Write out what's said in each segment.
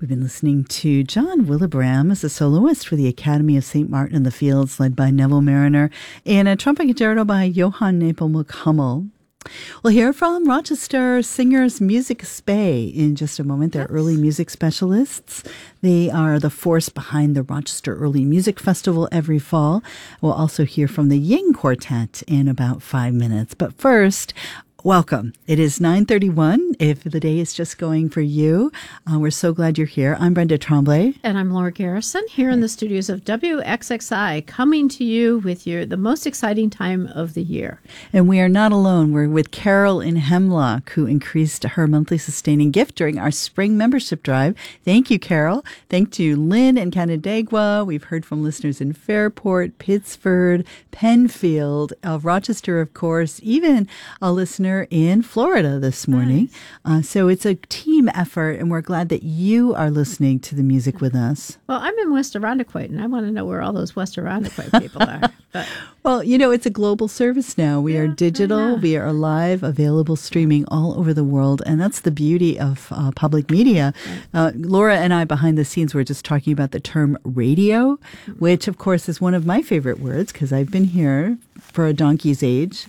We've been listening to John Willebram as a soloist for the Academy of St. Martin in the Fields, led by Neville Mariner, and a trumpet concerto by Johann Nepomuk Hummel. We'll hear from Rochester singers Music Spey in just a moment. They're early music specialists. They are the force behind the Rochester Early Music Festival every fall. We'll also hear from the Ying Quartet in about 5 minutes. But first, welcome. It is 9:31. If the day is just going for you, we're so glad you're here. I'm Brenda Tremblay. And I'm Laura Garrison here in the studios of WXXI, coming to you with the most exciting time of the year. And we are not alone. We're with Carol in Hemlock, who increased her monthly sustaining gift during our spring membership drive. Thank you, Carol. Thank you, Lynn in Canandaigua. We've heard from listeners in Fairport, Pittsford, Penfield, Rochester, of course, even a listener in Florida this morning. Nice. So it's a team effort, and we're glad that you are listening to the music with us. Well, I'm in West Irondequoit, and I want to know where all those West Irondequoit people are. But. Well, it's a global service now. We are digital. We are live, available, streaming all over the world. And that's the beauty of public media. Laura and I, behind the scenes, were just talking about the term radio, which, of course, is one of my favorite words because I've been here for a donkey's age,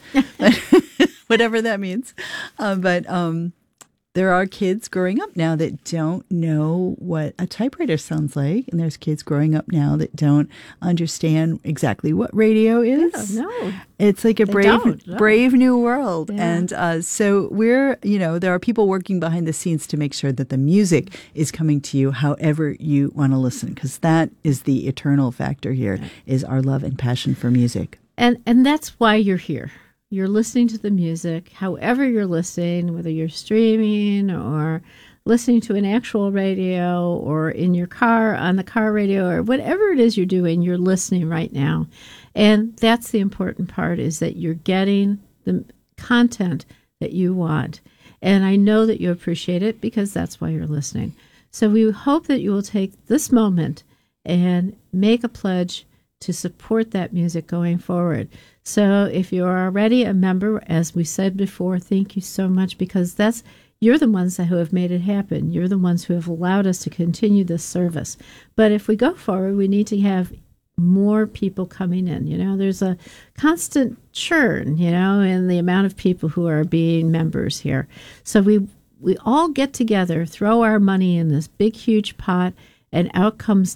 whatever that means. But there are kids growing up now that don't know what a typewriter sounds like. And there's kids growing up now that don't understand exactly what radio is. Yeah, no. It's like a brave new world. Yeah. And so there are people working behind the scenes to make sure that the music is coming to you however you want to listen, because that is the eternal factor here, is our love and passion for music. And that's why you're here. You're listening to the music, however you're listening, whether you're streaming or listening to an actual radio or in your car, on the car radio, or whatever it is you're doing, you're listening right now. And that's the important part, is that you're getting the content that you want. And I know that you appreciate it because that's why you're listening. So we hope that you will take this moment and make a pledge to support that music going forward. So if you're already a member, as we said before, thank you so much, because you're the ones who have made it happen. You're the ones who have allowed us to continue this service. But if we go forward, we need to have more people coming in. There's a constant churn, in the amount of people who are being members here. So we all get together, throw our money in this big, huge pot, and out comes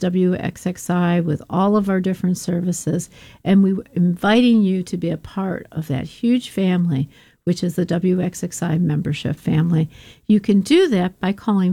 WXXI with all of our different services. And we're inviting you to be a part of that huge family, which is the WXXI membership family. You can do that by calling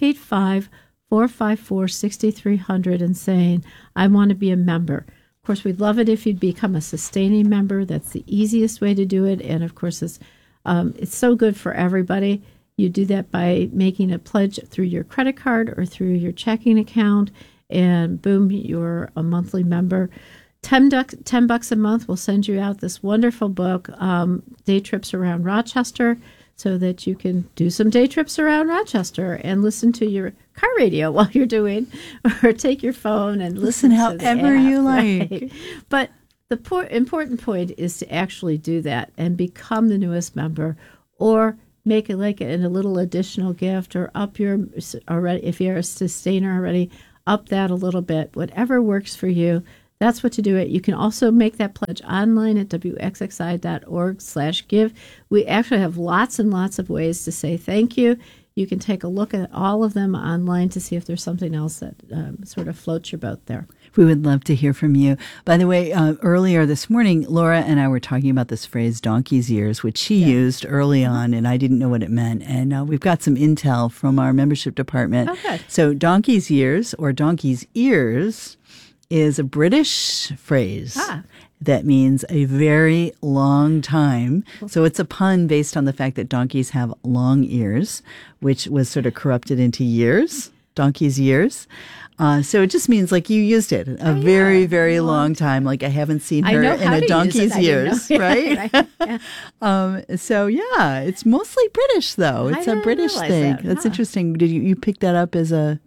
585-454-6300 and saying, I want to be a member. Of course, we'd love it if you'd become a sustaining member. That's the easiest way to do it. And of course, it's so good for everybody. You do that by making a pledge through your credit card or through your checking account, and boom, you're a monthly member. $10 a month will send you out this wonderful book, Day Trips Around Rochester, so that you can do some day trips around Rochester and listen to your car radio while you're doing, or take your phone and listen however you like. Right? But the important point is to actually do that and become the newest member, or make it like a little additional gift, or up if you're a sustainer already, up that a little bit. Whatever works for you, that's what to do it. You can also make that pledge online at wxxi.org/give. We actually have lots and lots of ways to say thank you. You can take a look at all of them online to see if there's something else that sort of floats your boat there. We would love to hear from you. By the way, earlier this morning, Laura and I were talking about this phrase, donkey's ears, which she used early on, and I didn't know what it meant. And we've got some intel from our membership department. Okay. So donkey's ears, or donkey's ears, is a British phrase that means a very long time. So it's a pun based on the fact that donkeys have long ears, which was sort of corrupted into years, donkey's years. So it just means like you used it a very, very long time. Like I haven't seen her in a donkey's ears, right? So yeah, it's mostly British though. It's a British thing. That's interesting. Did you pick that up as a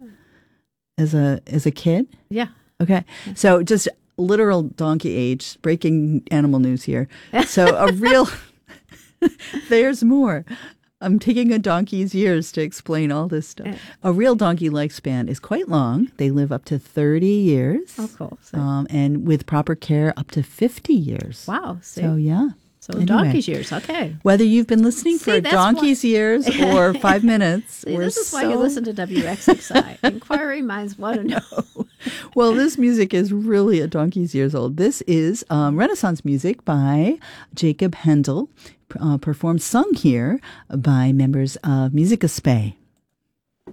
kid? Yeah. Okay. So just literal donkey age, breaking animal news here. So there's more. I'm taking a donkey's years to explain all this stuff. A real donkey lifespan is quite long. They live up to 30 years. Oh, cool. And with proper care, up to 50 years. Wow. See? So, yeah. So Anyway. donkey's years. Okay. Whether you've been listening for that's donkey's years or 5 minutes. See, this is why you listen to WXXI. Inquiring minds want to know. Well, this music is really a donkey's years old. This is Renaissance music by Jacob Handel, sung here by members of Musica Spey.